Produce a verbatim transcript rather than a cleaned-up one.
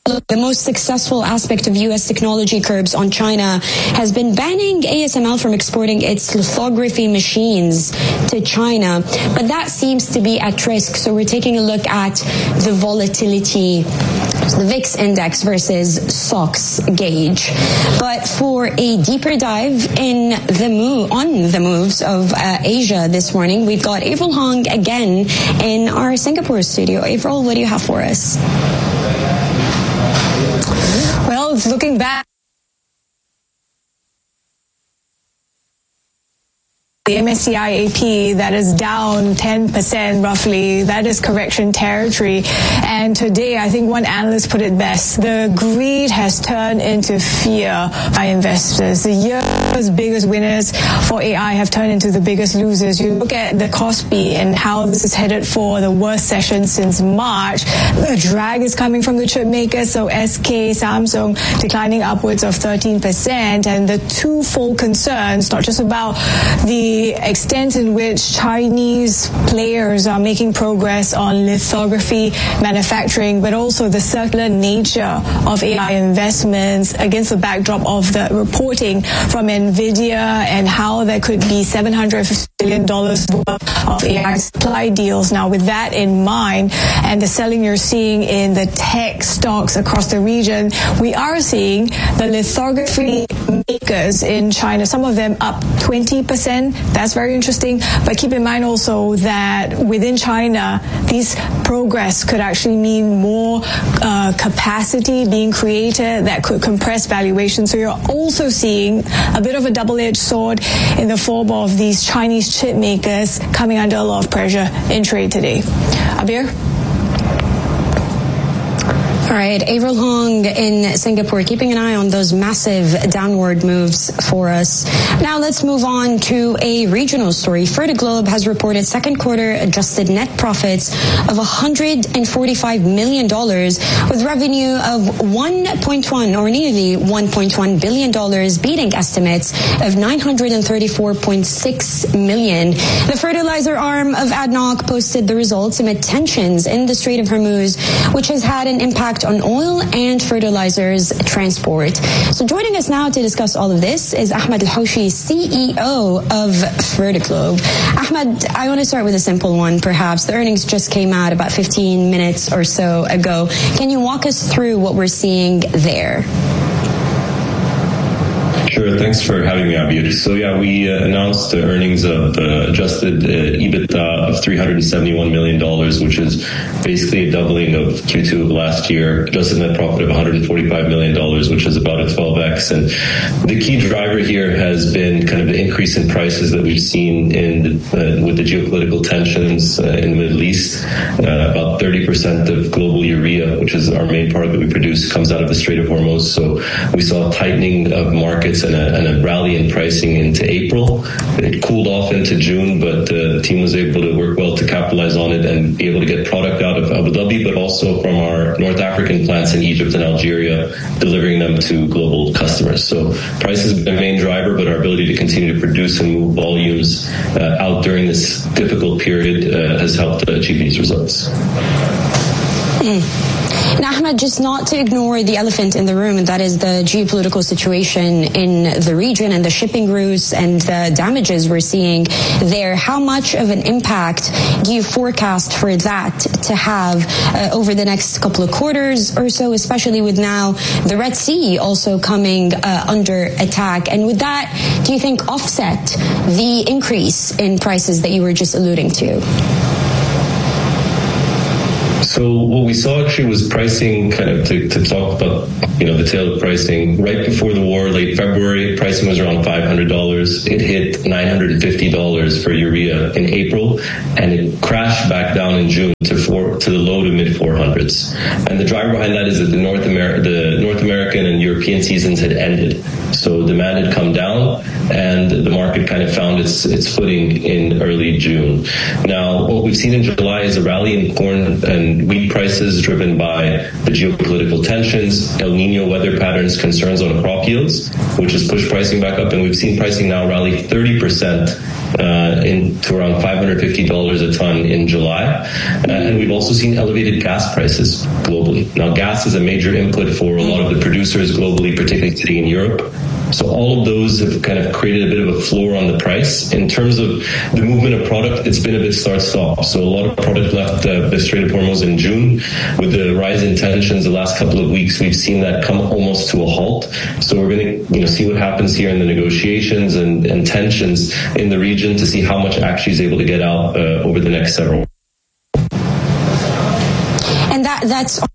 the most successful aspect of U S technology curbs on China has been banning A S M L from exporting its lithography machines to China. But that seems to be at risk. So we're taking a look at the volatility, the V I X index versus S O X gauge. But for a deeper dive in the move, on the moves of uh, Asia this morning, we've got Avril Hong again in our Singapore studio. Avril, what do you have for us? Well, it's looking back. The M S C I A P, that is down ten percent roughly. That is correction territory. And today, I think one analyst put it best. The greed has turned into fear by investors. The year's biggest winners for A I have turned into the biggest losers. You look at the Kospi and how this is headed for the worst session since March. The drag is coming from the chip makers. So S K, Samsung declining upwards of thirteen percent. And the twofold concerns, not just about the The extent in which Chinese players are making progress on lithography manufacturing, but also the circular nature of A I investments against the backdrop of the reporting from NVIDIA and how there could be seven hundred fifty billion dollars worth of A I supply deals. Now, with that in mind and the selling you're seeing in the tech stocks across the region, we are seeing the lithography makers in China, some of them up twenty percent. That's very interesting. But keep in mind also that within China, these progress could actually mean more uh, capacity being created that could compress valuation. So you're also seeing a bit of a double-edged sword in the form of these Chinese chip makers coming under a lot of pressure in trade today. Abir? All right, Avril Hong in Singapore, keeping an eye on those massive downward moves for us. Now let's move on to a regional story. Fertiglobe has reported second quarter adjusted net profits of one hundred forty-five million dollars with revenue of one point one or nearly one point one billion dollars, beating estimates of nine hundred thirty-four point six million dollars. The fertilizer arm of A D N O C posted the results amid tensions in the Strait of Hormuz, which has had an impact on oil and fertilizers transport. So joining us now to discuss all of this is Ahmed Al-Houshi, C E O of Fertiglobe. Ahmed, I want to start with a simple one, perhaps. The earnings just came out about fifteen minutes or so ago. Can you walk us through what we're seeing there? Sure. Thanks for having me, Abir. So yeah, we uh, announced the earnings of uh, adjusted uh, EBITDA of three hundred seventy-one million dollars, which is basically a doubling of Q two of last year. Adjusted net profit of one hundred forty-five million dollars, which is about a twelve x. And the key driver here has been kind of the increase in prices that we've seen in the, uh, with the geopolitical tensions uh, in the Middle East. Uh, about thirty percent of global urea, which is our main product that we produce, comes out of the Strait of Hormuz. So we saw a tightening of markets and a, and a rally in pricing into April. It cooled off into June, but uh, the team was able to work well to capitalize on it and be able to get product out of Abu Dhabi, but also from our North African plants in Egypt and Algeria, delivering them to global customers. So price has been the main driver, but our ability to continue to produce and move volumes uh, out during this difficult period uh, has helped uh, achieve these results. Mm. Now, Ahmed, just not to ignore the elephant in the room, and that is the geopolitical situation in the region and the shipping routes and the damages we're seeing there. How much of an impact do you forecast for that to have uh, over the next couple of quarters or so, especially with now the Red Sea also coming uh, under attack? And with that, do you think offset the increase in prices that you were just alluding to? So what we saw actually was pricing, kind of to, to talk about, you know, the tail of pricing. Right before the war, late February, pricing was around five hundred dollars. It hit nine hundred fifty dollars for urea in April, and it crashed back down in June to four, to the low to mid four hundreds. And the driver behind that is that the North Amer- the North American and European seasons had ended. So demand had come down, and the market kind of found its its footing in early June. Now, what we've seen in July is a rally in corn and wheat prices driven by the geopolitical tensions, El Nino weather patterns, concerns on crop yields, which has pushed pricing back up. And we've seen pricing now rally thirty percent uh, in, to around five hundred fifty dollars a ton in July. Uh, and we've also seen elevated gas prices globally. Now, gas is a major input for a lot of the producers globally, particularly sitting in Europe. So all of those have kind of created a bit of a floor on the price. In terms of the movement of product, it's been a bit start-stop. So a lot of product left uh, the Strait of Hormuz in June. With the rise in tensions the last couple of weeks, we've seen that come almost to a halt. So we're going to you know, see what happens here in the negotiations and, and tensions in the region to see how much actually is able to get out uh, over the next several. And that that's